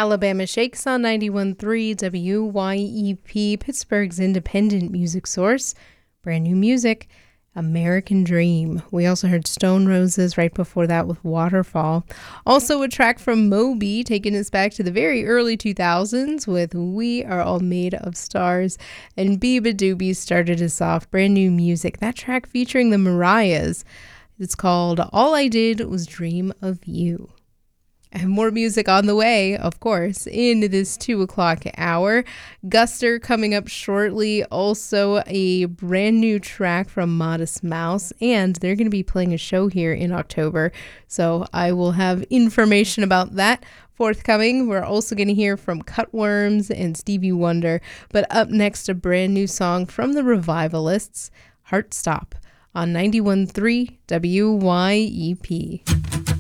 Alabama Shakes on 91.3 WYEP, Pittsburgh's independent music source. Brand new music, American Dream. We also heard Stone Roses right before that with Waterfall. Also a track from Moby taking us back to the very early 2000s with We Are All Made of Stars. And Biba Doobie started us off, brand new music. That track featuring the Mariahs. It's called All I Did Was Dream of You. And more music on the way, of course, in this 2 o'clock hour. Guster coming up shortly. Also a brand new track from Modest Mouse. And they're going to be playing a show here in October. So I will have information about that forthcoming. We're also going to hear from Cutworms and Stevie Wonder. But up next, a brand new song from the Revivalists, Heart Stop, on 91.3 WYEP.